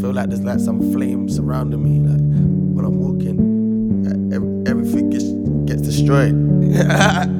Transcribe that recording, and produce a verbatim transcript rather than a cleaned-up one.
feel like there's like some flame surrounding me. Like when I'm walking, everything gets gets destroyed.